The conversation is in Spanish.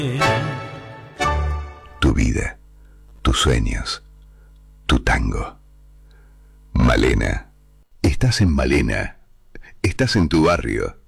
Tu vida, tus sueños, tu tango. Malena. Estás en Malena. Estás en tu barrio.